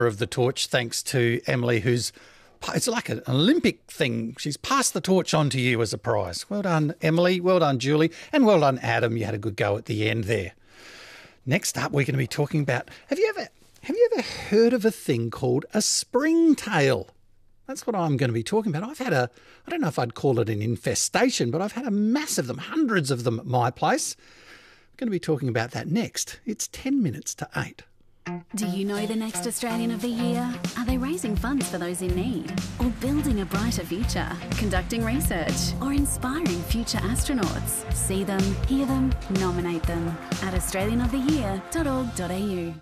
of the torch, thanks to Emily, it's like an Olympic thing. She's passed the torch on to you as a prize. Well done, Emily. Well done, Julie. And well done, Adam. You had a good go at the end there. Next up, we're going to be talking about, have you ever heard of a thing called a springtail? That's what I'm going to be talking about. I don't know if I'd call it an infestation, but I've had a mass of them, hundreds of them at my place. I'm going to be talking about that next. It's 10 minutes to 8. Do you know the next Australian of the Year? Are they raising funds for those in need? Or building a brighter future? Conducting research? Or inspiring future astronauts? See them, hear them, nominate them at australianoftheyear.org.au.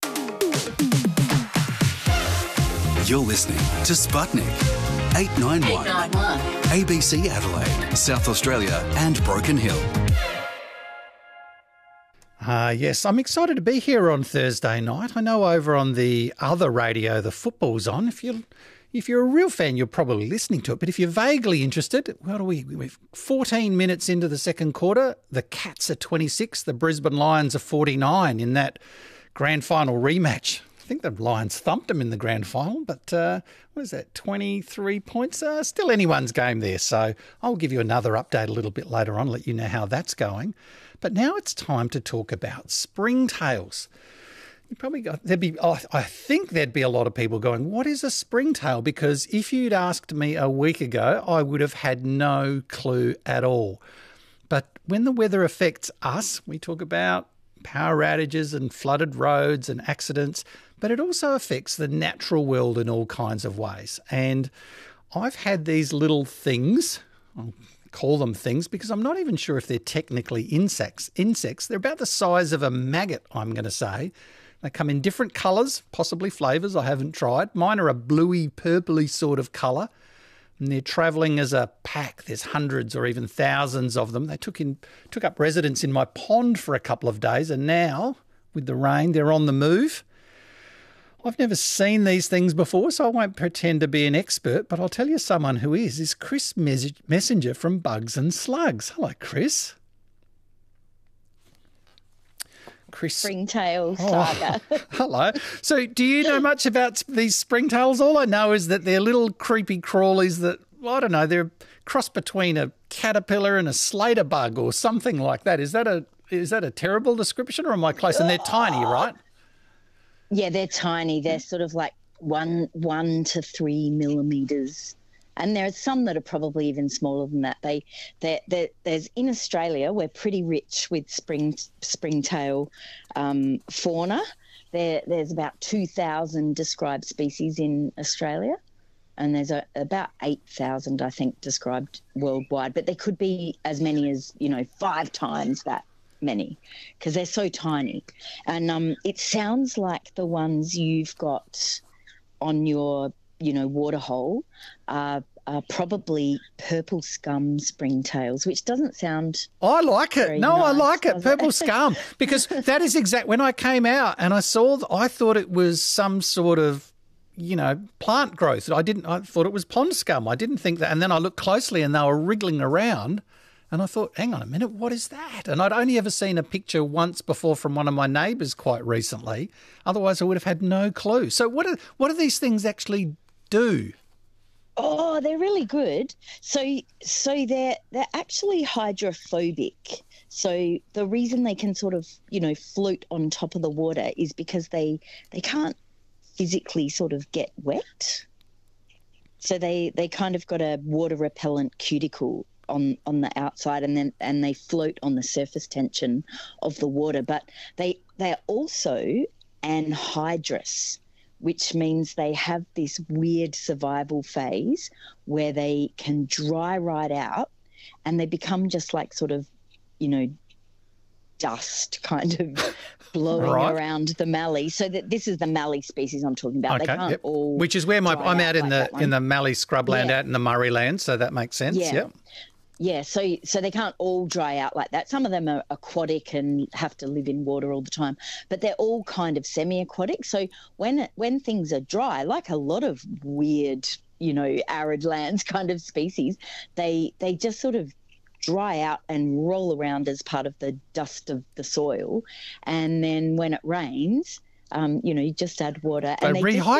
You're listening to Sputnik 891, ABC Adelaide, South Australia and Broken Hill. Yes, I'm excited to be here on Thursday night. I know over on the other radio, the football's on. If you're a real fan, you're probably listening to it. But if you're vaguely interested, what are we? We're 14 minutes into the second quarter. The Cats are 26. The Brisbane Lions are 49 in that grand final rematch. I think the Lions thumped them in the grand final, but what is that, 23 points? Still anyone's game there. So I'll give you another update a little bit later on, let you know how that's going. But now it's time to talk about springtails. I think there'd be a lot of people going, what is a springtail? Because if you'd asked me a week ago, I would have had no clue at all. But when the weather affects us, we talk about power outages and flooded roads and accidents, but it also affects the natural world in all kinds of ways. And I've had these little things, I'll call them things because I'm not even sure if they're technically insects. They're about the size of a maggot, I'm going to say. They come in different colours, possibly flavours I haven't tried. Mine are a bluey, purpley sort of colour. And they're travelling as a pack. There's hundreds or even thousands of them. They took up residence in my pond for a couple of days, and now, with the rain, they're on the move. I've never seen these things before, so I won't pretend to be an expert, but I'll tell you someone who is Chris Messenger from Bugs and Slugs. Hello, Chris. Springtail saga. Hello. So do you know much about these springtails? All I know is that they're little creepy crawlies that, I don't know, they're a cross between a caterpillar and a slater bug or something like that. Is that a terrible description, or am I close? And they're tiny, right? Yeah, they're tiny. They're sort of like 1 to 3 millimetres. And there are some that are probably even smaller than that. There's in Australia, we're pretty rich with springtail fauna. There's about 2,000 described species in Australia, and there's about 8,000, I think, described worldwide. But there could be as many as 5 times that many because they're so tiny. And it sounds like the ones you've got on your waterhole are probably purple scum springtails, which doesn't sound. I like it. No, nice, I like it. Purple scum, because that is exact. When I came out and I thought it was some sort of, plant growth. I thought it was pond scum. I didn't think that. And then I looked closely and they were wriggling around. And I thought, hang on a minute, what is that? And I'd only ever seen a picture once before from one of my neighbours quite recently. Otherwise, I would have had no clue. So what do these things actually do? Oh, they're really good. So they're actually hydrophobic. So the reason they can sort of, float on top of the water is because they can't physically sort of get wet. So they kind of got a water repellent cuticle on the outside, and they float on the surface tension of the water. But they're also anhydrous, which means they have this weird survival phase where they can dry right out and they become just like sort of, dust kind of blowing around the mallee. So this is the mallee species I'm talking about. Okay, they can't all which is where I'm out in the mallee scrubland out in the Murray land, so that makes sense. Yeah. Yep. Yeah, so they can't all dry out like that. Some of them are aquatic and have to live in water all the time, but they're all kind of semi-aquatic. So when things are dry, like a lot of weird, arid lands kind of species, they just sort of dry out and roll around as part of the dust of the soil. And then when it rains, You just add water. They and they rehydrate.